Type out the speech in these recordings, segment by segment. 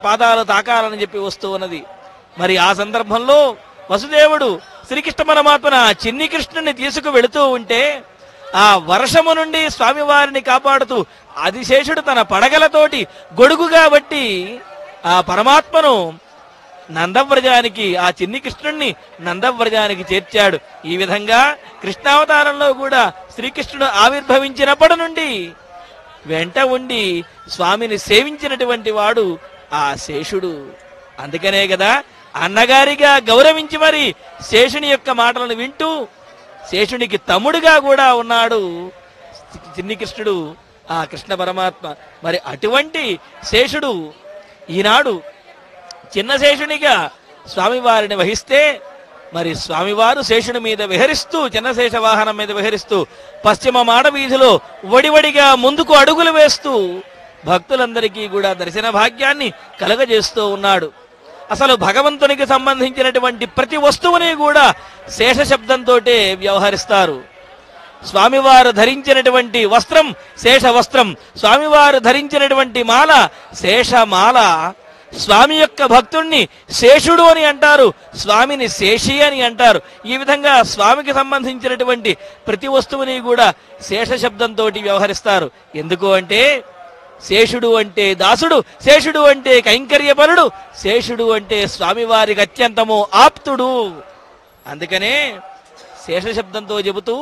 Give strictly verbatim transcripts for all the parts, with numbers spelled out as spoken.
పాదాలు తాకాలని చెప్పి వస్తూ ఉన్నది. మరి ఆ సందర్భంలో వసుదేవుడు శ్రీకృష్ణ పరమాత్మన చిన్ని కృష్ణుని తీసుకు వెళుతూ ఉంటే ఆ వర్షము నుండి స్వామివారిని కాపాడుతూ ఆదిశేషుడు తన పడగలతోటి గొడుగుగా బట్టి ఆ పరమాత్మను నందవ్రజానికి, ఆ చిన్ని కృష్ణుణ్ణి నందవ్రజానికి చేర్చాడు. ఈ విధంగా కృష్ణావతారంలో కూడా శ్రీకృష్ణుడు ఆవిర్భవించినప్పటి నుండి వెంట ఉండి స్వామిని సేవించినటువంటి వాడు ఆ శేషుడు. అందుకనే కదా అన్నగారిగా గౌరవించి మరి శేషుని యొక్క మాటలను వింటూ శేషునికి తమ్ముడుగా కూడా ఉన్నాడు చిన్ని కృష్ణుడు, ఆ కృష్ణ పరమాత్మ. మరి అటువంటి శేషుడు ఈనాడు చిన్న శేషునిగా స్వామివారిని వహిస్తే మరి స్వామివారు శేషుని మీద విహరిస్తూ, చిన్నశేష వాహనం మీద విహరిస్తూ పశ్చిమ మాడ వీధిలో వడివడిగా ముందుకు అడుగులు వేస్తూ భక్తులందరికీ కూడా దర్శన భాగ్యాన్ని కలగజేస్తూ ఉన్నాడు. అసలు భగవంతునికి సంబంధించినటువంటి ప్రతి వస్తువుని కూడా శేష శబ్దంతో వ్యవహరిస్తారు. స్వామివారు ధరించినటువంటి వస్త్రం శేష వస్త్రం, స్వామివారు ధరించినటువంటి మాల శేషమాల. స్వామి యొక్క భక్తుణ్ణి శేషుడు అని అంటారు, స్వామిని శేషి అని అంటారు. ఈ విధంగా స్వామికి సంబంధించినటువంటి ప్రతి వస్తువుని కూడా శేష శబ్దంతో వ్యవహరిస్తారు. ఎందుకు అంటే శేషుడు అంటే దాసుడు, శేషుడు అంటే కైంకర్యపరుడు, శేషుడు అంటే స్వామివారికి అత్యంతము ఆప్తుడు. అందుకనే శేష శబ్దంతో చెబుతూ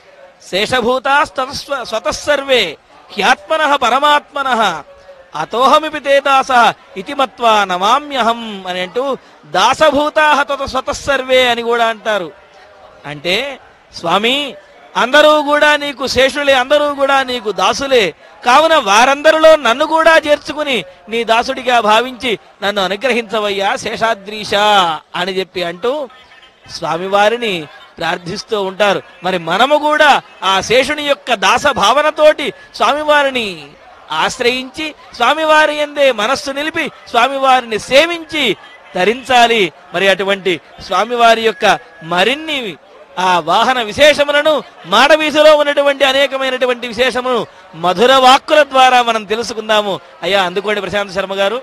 శేషభూతా స్వతఃసర్వే హ్యాత్మనః పరమాత్మనః అతోహమిపి తే దాస ఇతి మత్వా నమామ్యహం అని అంటూ దాసభూతా తత స్వతఃసర్వే అని కూడా అంటారు. అంటే స్వామి అందరూ కూడా నీకు శేషులే, అందరూ కూడా నీకు దాసులే, కావున వారందరిలో నన్ను కూడా చేర్చుకుని నీ దాసుడిగా భావించి నన్ను అనుగ్రహించవయ్యా శేషాద్రీష అని చెప్పి అంటూ స్వామివారిని ప్రార్థిస్తూ ఉంటారు. మరి మనము కూడా ఆ శేషుని యొక్క దాస భావనతోటి స్వామివారిని ఆశ్రయించి స్వామివారి యందే మనస్సు నిలిపి స్వామివారిని సేవించి తరించాలి. మరి అటువంటి స్వామివారి యొక్క మరిన్ని ఆ వాహన విశేషములను, మాడవీధిలో ఉన్నటువంటి అనేకమైనటువంటి విశేషమును మధుర వాక్కుల ద్వారా మనం తెలుసుకుందాము. అయ్యా అందుకోండి ప్రశాంత్ శర్మ గారు.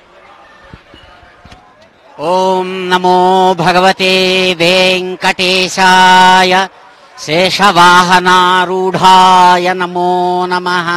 ఓం నమో భగవతే వెంకటేశాయ శేషవాహనారూఢాయ నమో నమః.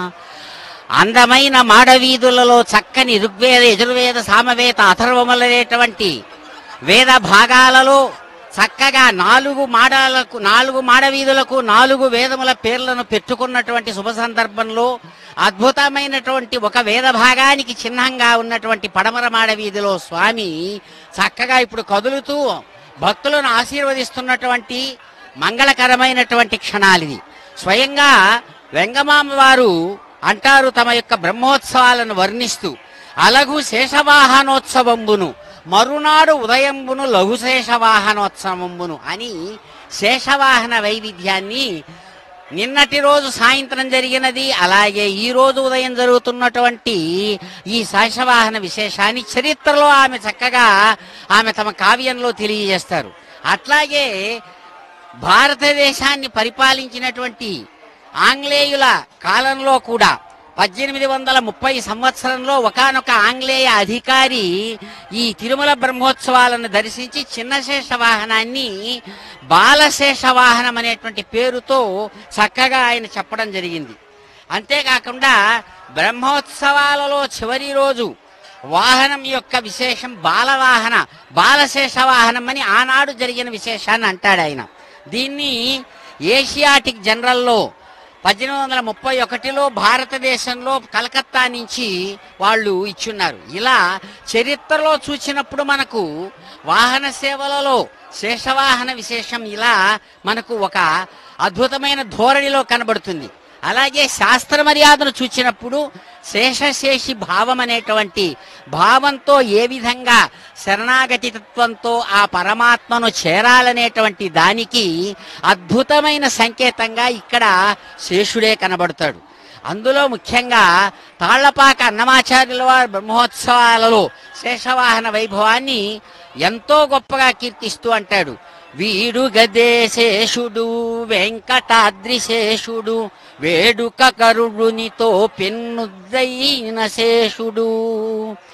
అందమైన మాడవీధులలో చక్కని ఋగ్వేద, యజుర్వేద, సామవేద, అథర్వములనేటువంటి వేద భాగాలలో చక్కగా నాలుగు మాడలకు నాలుగు మాడవీధులకు నాలుగు వేదముల పేర్లను పెట్టుకున్నటువంటి శుభ సందర్భంలో అద్భుతమైనటువంటి ఒక వేద భాగానికి చిహ్నంగా ఉన్నటువంటి పడమర మాడవీధిలో స్వామి చక్కగా ఇప్పుడు కదులుతూ భక్తులను ఆశీర్వదిస్తున్నటువంటి మంగళకరమైనటువంటి క్షణాలిది. స్వయంగా వెంగమామ వారు అంటారు తమ యొక్క బ్రహ్మోత్సవాలను వర్ణిస్తూ, అలగు శేషవాహనోత్సవంబును మరునాడు ఉదయంబును లఘుశేషవాహనోత్సవంబును అని శేషవాహన వైవిధ్యాన్ని నిన్నటి రోజు సాయంత్రం జరిగినది, అలాగే ఈ రోజు ఉదయం జరుగుతున్నటువంటి ఈ శేషవాహన విశేషాన్ని చరిత్రలో ఆమె చక్కగా ఆమె తమ కావ్యంలో తెలియజేస్తారు. అట్లాగే భారతదేశాన్ని పరిపాలించినటువంటి ఆంగ్లేయుల కాలంలో కూడా పద్దెనిమిది వందల ముప్పై సంవత్సరంలో ఒకానొక ఆంగ్లేయ అధికారి ఈ తిరుమల బ్రహ్మోత్సవాలను దర్శించి చిన్నశేష వాహనాన్ని బాలశేష వాహనం అనేటువంటి పేరుతో చక్కగా ఆయన చెప్పడం జరిగింది. అంతేకాకుండా బ్రహ్మోత్సవాలలో చివరి రోజు వాహనం యొక్క విశేషం బాలవాహన బాలశేష వాహనం అని ఆనాడు జరిగిన విశేషాన్ని అంటాడు ఆయన. దీన్ని ఏషియాటిక్ జనరల్లో పద్దెనిమిది వందల ముప్పై ఒకటిలో భారతదేశంలో కలకత్తా నుంచి వాళ్ళు ఇచ్చున్నారు. ఇలా చరిత్రలో చూసినప్పుడు మనకు వాహన సేవలలో శేషవాహన విశేషం ఇలా మనకు ఒక అద్భుతమైన ధోరణిలో కనబడుతుంది. అలాగే శాస్త్ర మర్యాదను చూచినప్పుడు శేషశేషి భావం అనేటువంటి భావంతో ఏ విధంగా శరణాగతి తత్వంతో ఆ పరమాత్మను చేరాలనేటువంటి దానికి అద్భుతమైన సంకేతంగా ఇక్కడ శేషుడే కనబడతాడు. అందులో ముఖ్యంగా తాళ్లపాక అన్నమాచార్యుల వారి బ్రహ్మోత్సవాలలో శేషవాహన వైభవాన్ని ఎంతో గొప్పగా కీర్తిస్తూ అంటాడు. వీడు గదే శేషుడు వెంకటాద్రి శేషుడు వేడుక కరుడునితో పెన్నుద్దైన శేషుడు